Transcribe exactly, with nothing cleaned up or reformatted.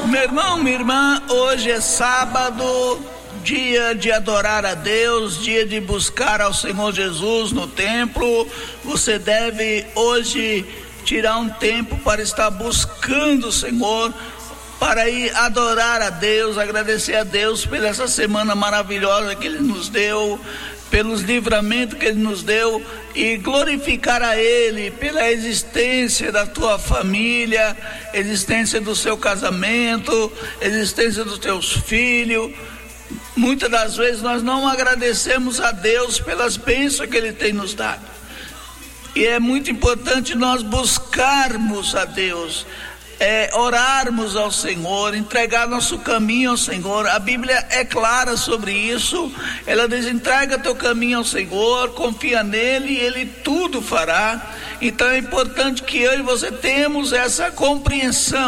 Meu irmão, minha irmã, hoje é sábado, dia de adorar a Deus, dia de buscar ao Senhor Jesus no templo. Você deve hoje tirar um tempo para estar buscando o Senhor, para ir adorar a Deus, agradecer a Deus por essa semana maravilhosa que Ele nos deu, pelos livramentos que Ele nos deu, e glorificar a Ele pela existência da tua família, existência do seu casamento, existência dos teus filhos. Muitas das vezes nós não agradecemos a Deus pelas bênçãos que Ele tem nos dado, e é muito importante nós buscarmos a Deus, É, orarmos ao Senhor, entregar nosso caminho ao Senhor. A Bíblia é clara sobre isso. Ela diz: entrega teu caminho ao Senhor, confia nele e Ele tudo fará. Então é importante que eu e você temos essa compreensão